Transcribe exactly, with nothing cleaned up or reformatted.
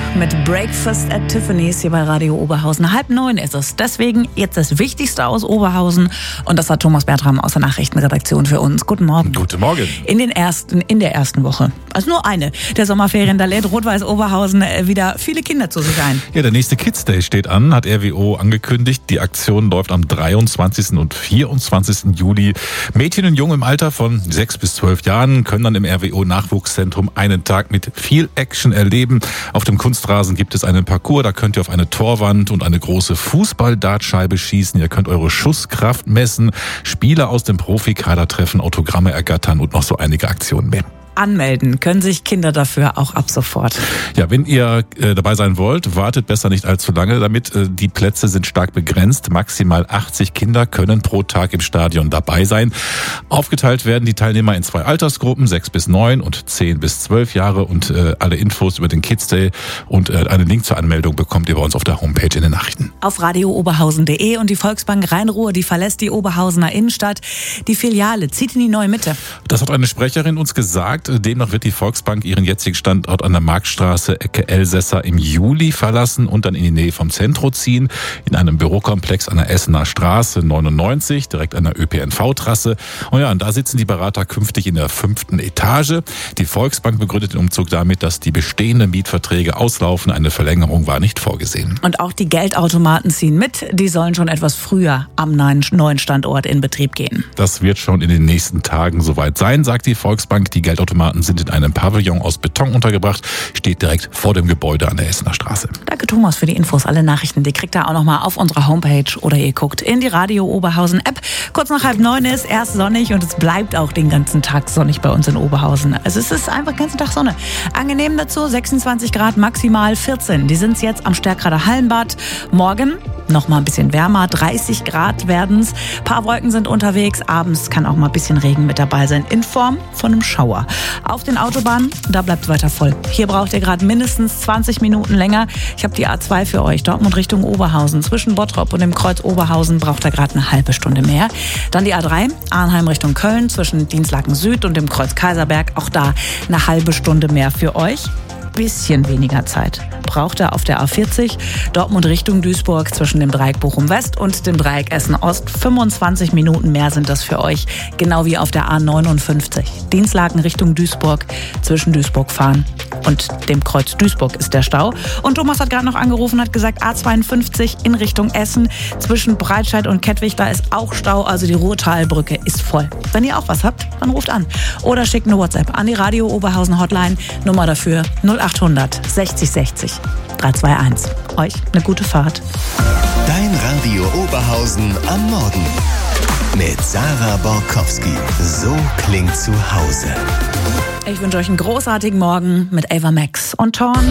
mit Breakfast at Tiffany's hier bei Radio Oberhausen. Halb neun ist es. Deswegen jetzt das Wichtigste aus Oberhausen. Und das hat Thomas Bertram aus der Nachrichtenredaktion für uns. Guten Morgen. Guten Morgen. In den ersten, in der ersten Woche, also nur eine der Sommerferien, da lädt Rot-Weiß Oberhausen wieder viele Kinder zu sich ein. Ja, der nächste Kids Day steht an, hat R W O angekündigt. Die Aktion läuft am dreiundzwanzigsten und vierundzwanzigsten Juli. Mädchen und Jungen im Alter von sechs bis zwölf Jahren können dann im R W O Nachwuchszentrum einen Tag mit viel Action erleben. Auf dem Kunstrasen gibt es einen Parcours, da könnt ihr auf eine Torwand und eine große Fußball-Dartscheibe schießen. Ihr könnt eure Schusskraft messen, Spieler aus dem Profikader treffen, Autogramme ergattern und noch so einige Aktionen mehr. Anmelden können sich Kinder dafür auch ab sofort. Ja, wenn ihr äh, dabei sein wollt, wartet besser nicht allzu lange damit. Äh, die Plätze sind stark begrenzt. Maximal achtzig Kinder können pro Tag im Stadion dabei sein. Aufgeteilt werden die Teilnehmer in zwei Altersgruppen, sechs bis neun und zehn bis zwölf Jahre. Und äh, alle Infos über den Kids Day und äh, einen Link zur Anmeldung bekommt ihr bei uns auf der Homepage in den Nachrichten. Auf radio oberhausen punkt de und die Volksbank Rhein-Ruhr, die verlässt die Oberhausener Innenstadt. Die Filiale zieht in die neue Mitte. Das hat eine Sprecherin uns gesagt. Demnach wird die Volksbank ihren jetzigen Standort an der Marktstraße, Ecke Elsässer, im Juli verlassen und dann in die Nähe vom Zentrum ziehen, in einem Bürokomplex an der Essener Straße neunundneunzig, direkt an der Ö P N V-Trasse. Und ja, und da sitzen die Berater künftig in der fünften Etage. Die Volksbank begründet den Umzug damit, dass die bestehenden Mietverträge auslaufen. Eine Verlängerung war nicht vorgesehen. Und auch die Geldautomaten ziehen mit. Die sollen schon etwas früher am neuen Standort in Betrieb gehen. Das wird schon in den nächsten Tagen soweit sein, sagt die Volksbank. Die Geldautomaten sind in einem Pavillon aus Beton untergebracht, steht direkt vor dem Gebäude an der Essener Straße. Danke Thomas für die Infos, alle Nachrichten, die kriegt ihr auch nochmal auf unserer Homepage oder ihr guckt in die Radio Oberhausen App. Kurz nach halb neun ist erst sonnig und es bleibt auch den ganzen Tag sonnig bei uns in Oberhausen. Also es ist einfach den ganzen Tag Sonne. Angenehm dazu, sechsundzwanzig Grad, maximal vierzehn. Die sind jetzt am Stärkrader Hallenbad. Morgen noch mal ein bisschen wärmer, dreißig Grad werden's. Ein paar Wolken sind unterwegs, abends kann auch mal ein bisschen Regen mit dabei sein, in Form von einem Schauer. Auf den Autobahnen, da bleibt es weiter voll. Hier braucht ihr gerade mindestens zwanzig Minuten länger. Ich habe die A zwei für euch, Dortmund Richtung Oberhausen. Zwischen Bottrop und dem Kreuz Oberhausen braucht ihr gerade eine halbe Stunde mehr. Dann die A drei, Arnheim Richtung Köln, zwischen Dienstlaken Süd und dem Kreuz Kaiserberg. Auch da eine halbe Stunde mehr für euch. Bisschen weniger Zeit braucht er auf der A vierzig, Dortmund Richtung Duisburg zwischen dem Dreieck Bochum West und dem Dreieck Essen Ost. fünfundzwanzig Minuten mehr sind das für euch, genau wie auf der A neunundfünfzig. Dienstlaken Richtung Duisburg, zwischen Duisburg fahren und dem Kreuz Duisburg ist der Stau. Und Thomas hat gerade noch angerufen, hat gesagt, A zweiundfünfzig in Richtung Essen, zwischen Breitscheid und Kettwig, da ist auch Stau, also die Ruhrtalbrücke ist voll. Wenn ihr auch was habt, dann ruft an oder schickt eine WhatsApp an die Radio Oberhausen Hotline, Nummer dafür null achthundert sechzig sechzig drei zwei eins. Euch eine gute Fahrt. Dein Radio Oberhausen am Morgen mit Sarah Borkowski. So klingt zu Hause. Ich wünsche euch einen großartigen Morgen mit Ava Max und Torn.